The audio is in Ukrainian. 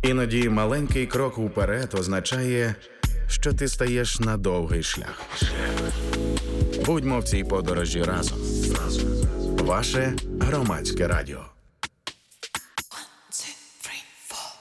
Іноді маленький крок уперед означає, що ти стаєш на довгий шлях. Будьмо в цій подорожі разом. Ваше Громадське радіо.